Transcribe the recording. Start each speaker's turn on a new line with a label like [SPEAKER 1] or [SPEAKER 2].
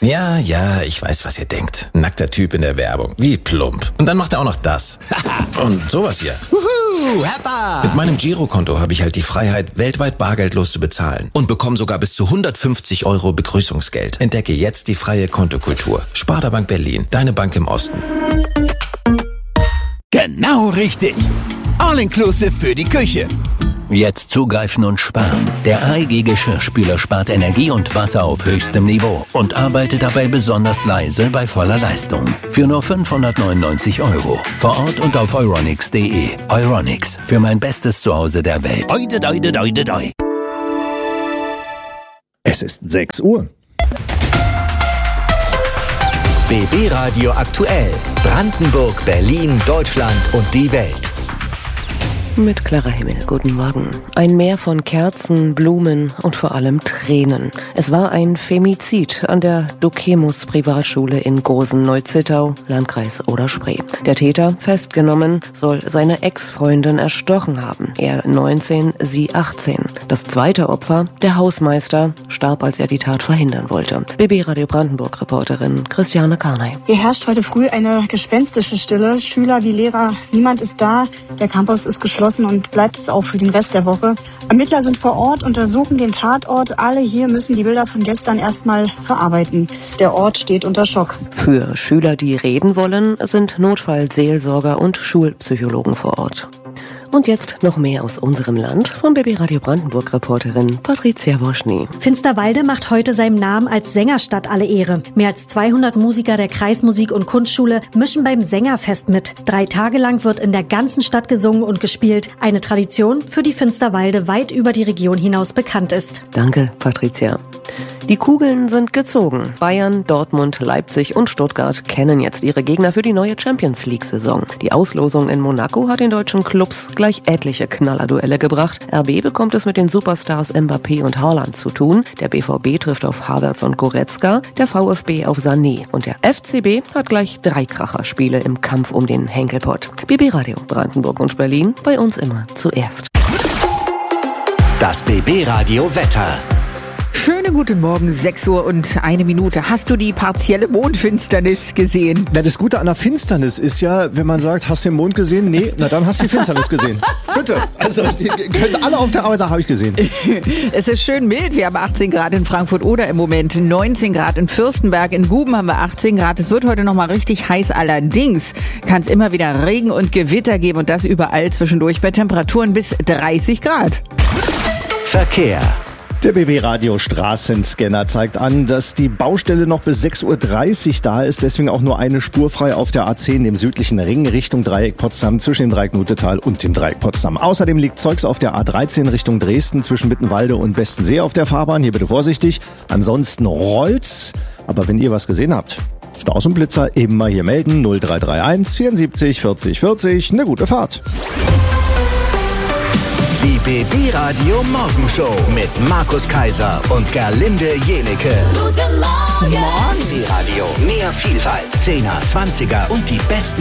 [SPEAKER 1] Ja, ich weiß, was ihr denkt. Nackter Typ in der Werbung. Wie plump. Und dann macht er auch noch das. Und sowas hier.
[SPEAKER 2] Wuhu, Heppa!
[SPEAKER 1] Mit meinem Girokonto habe ich halt die Freiheit, weltweit bargeldlos zu bezahlen. Und bekomme sogar bis zu 150 € Begrüßungsgeld. Entdecke jetzt die freie Kontokultur. Sparda Bank Berlin, deine Bank im Osten.
[SPEAKER 2] Genau richtig. All-inclusive für die Küche.
[SPEAKER 3] Jetzt zugreifen und sparen. Der AEG Geschirrspüler spart Energie und Wasser auf höchstem Niveau und arbeitet dabei besonders leise bei voller Leistung. Für nur 599 €. Vor Ort und auf euronics.de. Euronics, für mein bestes Zuhause der Welt. Oide, oide, oide, oide.
[SPEAKER 4] Es ist 6 Uhr.
[SPEAKER 5] BB Radio aktuell. Brandenburg, Berlin, Deutschland und die Welt.
[SPEAKER 6] Mit klarer Himmel, guten Morgen. Ein Meer von Kerzen, Blumen und vor allem Tränen. Es war ein Femizid an der Dukemus Privatschule in Gosen-Neuzittau, Landkreis Oder-Spree. Der Täter, festgenommen, soll seine Ex-Freundin erstochen haben. Er 19, sie 18. Das zweite Opfer, der Hausmeister, starb, als er die Tat verhindern wollte. BB Radio Brandenburg-Reporterin Christiane Karnay.
[SPEAKER 7] Hier herrscht heute früh eine gespenstische Stille. Schüler wie Lehrer, niemand ist da. Der Campus ist geschlossen und bleibt es auch für den Rest der Woche. Ermittler sind vor Ort, untersuchen den Tatort. Alle hier müssen die Bilder von gestern erstmal verarbeiten. Der Ort steht unter Schock.
[SPEAKER 6] Für Schüler, die reden wollen, sind Notfallseelsorger und Schulpsychologen vor Ort. Und jetzt noch mehr aus unserem Land von BB Radio Brandenburg-Reporterin Patricia Woschny.
[SPEAKER 8] Finsterwalde macht heute seinem Namen als Sängerstadt alle Ehre. Mehr als 200 Musiker der Kreismusik- und Kunstschule mischen beim Sängerfest mit. 3 Tage lang wird in der ganzen Stadt gesungen und gespielt. Eine Tradition, für die Finsterwalde weit über die Region hinaus bekannt ist.
[SPEAKER 6] Danke, Patricia. Die Kugeln sind gezogen. Bayern, Dortmund, Leipzig und Stuttgart kennen jetzt ihre Gegner für die neue Champions-League-Saison. Die Auslosung in Monaco hat den deutschen Clubs gleich etliche Knallerduelle gebracht. RB bekommt es mit den Superstars Mbappé und Haaland zu tun. Der BVB trifft auf Havertz und Goretzka, der VfB auf Sané. Und der FCB hat gleich 3 Kracherspiele im Kampf um den Henkelpott. BB Radio Brandenburg und Berlin, bei uns immer zuerst.
[SPEAKER 5] Das BB Radio Wetter.
[SPEAKER 9] Schönen guten Morgen, 6 Uhr und 1 Minute. Hast du die partielle Mondfinsternis gesehen?
[SPEAKER 4] Na, das Gute an der Finsternis ist ja, wenn man sagt, hast du den Mond gesehen? Nee, na dann hast du die Finsternis gesehen. Bitte, also die könnt alle auf der Arbeit sagen, habe ich gesehen.
[SPEAKER 9] Es ist schön mild. Wir haben 18 Grad in Frankfurt-Oder im Moment, 19 Grad in Fürstenberg, in Guben haben wir 18 Grad. Es wird heute nochmal richtig heiß. Allerdings kann es immer wieder Regen und Gewitter geben und das überall zwischendurch bei Temperaturen bis 30 Grad.
[SPEAKER 5] Verkehr.
[SPEAKER 4] Der BB Radio Straßenscanner zeigt an, dass die Baustelle noch bis 6:30 Uhr da ist, deswegen auch nur eine Spur frei auf der A10, dem südlichen Ring, Richtung Dreieck Potsdam, zwischen dem Dreieck Nutetal und dem Dreieck Potsdam. Außerdem liegt Zeugs auf der A13 Richtung Dresden, zwischen Mittenwalde und Bestensee auf der Fahrbahn. Hier bitte vorsichtig. Ansonsten rollt's. Aber wenn ihr was gesehen habt, Staus und Blitzer eben mal hier melden. 0331 74 40 40. Eine gute Fahrt.
[SPEAKER 5] Die BB Radio Morgenshow mit Markus Kaiser und Gerlinde Jenecke.
[SPEAKER 10] Guten Morgen!
[SPEAKER 5] BB Radio, mehr Vielfalt, 10er, 20er und die besten